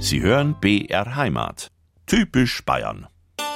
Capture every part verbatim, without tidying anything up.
Sie hören B R Heimat. Typisch Bayern.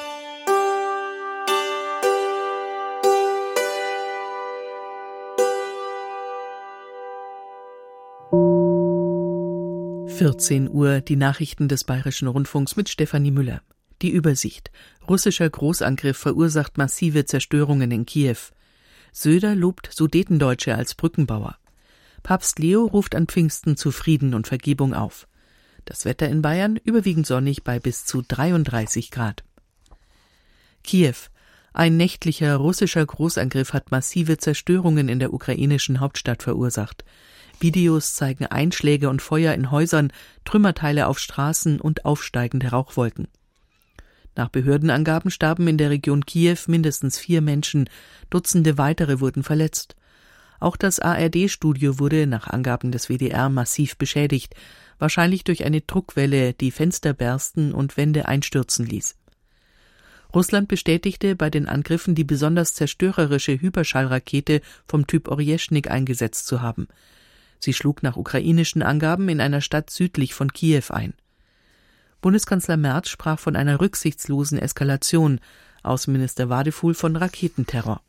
vierzehn Uhr, die Nachrichten des Bayerischen Rundfunks mit Stefanie Müller. Die Übersicht. Russischer Großangriff verursacht massive Zerstörungen in Kiew. Söder lobt Sudetendeutsche als Brückenbauer. Papst Leo ruft an Pfingsten zu Frieden und Vergebung auf. Das Wetter in Bayern überwiegend sonnig bei bis zu dreiunddreißig Grad. Kiew. Ein nächtlicher russischer Großangriff hat massive Zerstörungen in der ukrainischen Hauptstadt verursacht. Videos zeigen Einschläge und Feuer in Häusern, Trümmerteile auf Straßen und aufsteigende Rauchwolken. Nach Behördenangaben starben in der Region Kiew mindestens vier Menschen, Dutzende weitere wurden verletzt. Auch das A R D-Studio wurde nach Angaben des W D R massiv beschädigt, wahrscheinlich durch eine Druckwelle, die Fenster bersten und Wände einstürzen ließ. Russland bestätigte bei den Angriffen die besonders zerstörerische Hyperschallrakete vom Typ Orjeschnik eingesetzt zu haben. Sie schlug nach ukrainischen Angaben in einer Stadt südlich von Kiew ein. Bundeskanzler Merz sprach von einer rücksichtslosen Eskalation, Außenminister Wadefuhl von Raketenterror.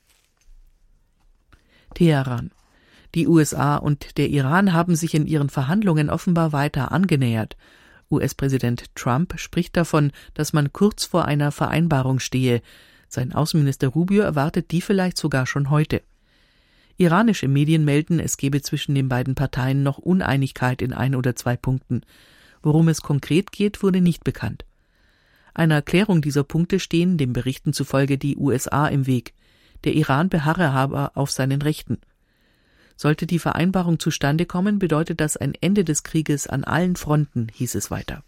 Teheran. Die U S A und der Iran haben sich in ihren Verhandlungen offenbar weiter angenähert. U S-Präsident Trump spricht davon, dass man kurz vor einer Vereinbarung stehe. Sein Außenminister Rubio erwartet die vielleicht sogar schon heute. Iranische Medien melden, es gebe zwischen den beiden Parteien noch Uneinigkeit in ein oder zwei Punkten. Worum es konkret geht, wurde nicht bekannt. Einer Erklärung dieser Punkte stehen den Berichten zufolge die U S A im Weg. Der Iran beharre aber auf seinen Rechten. Sollte die Vereinbarung zustande kommen, bedeutet das ein Ende des Krieges an allen Fronten, hieß es weiter.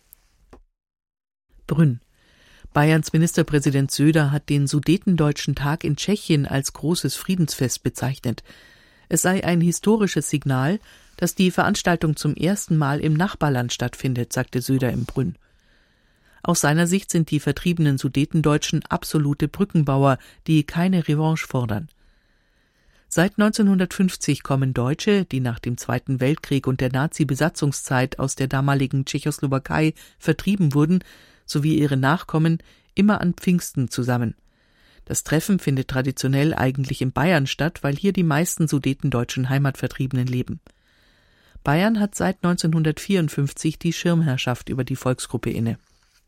Brünn. Bayerns Ministerpräsident Söder hat den Sudetendeutschen Tag in Tschechien als großes Friedensfest bezeichnet. Es sei ein historisches Signal, dass die Veranstaltung zum ersten Mal im Nachbarland stattfindet, sagte Söder im Brünn. Aus seiner Sicht sind die vertriebenen Sudetendeutschen absolute Brückenbauer, die keine Revanche fordern. Seit neunzehnhundertfünfzig kommen Deutsche, die nach dem Zweiten Weltkrieg und der Nazi-Besatzungszeit aus der damaligen Tschechoslowakei vertrieben wurden, sowie ihre Nachkommen, immer an Pfingsten zusammen. Das Treffen findet traditionell eigentlich in Bayern statt, weil hier die meisten sudetendeutschen Heimatvertriebenen leben. Bayern hat seit neunzehnhundertvierundfünfzig die Schirmherrschaft über die Volksgruppe inne.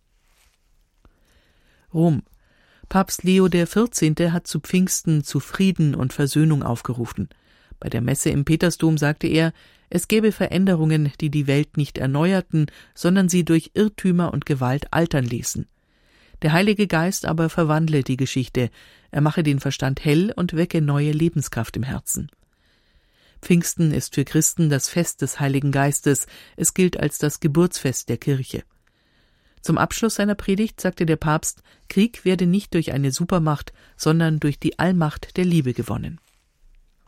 Rom. Papst Leo der Vierzehnte hat zu Pfingsten zu Frieden und Versöhnung aufgerufen. Bei der Messe im Petersdom sagte er, es gäbe Veränderungen, die die Welt nicht erneuerten, sondern sie durch Irrtümer und Gewalt altern ließen. Der Heilige Geist aber verwandle die Geschichte, er mache den Verstand hell und wecke neue Lebenskraft im Herzen. Pfingsten ist für Christen das Fest des Heiligen Geistes, es gilt als das Geburtsfest der Kirche. Zum Abschluss seiner Predigt sagte der Papst, Krieg werde nicht durch eine Supermacht, sondern durch die Allmacht der Liebe gewonnen.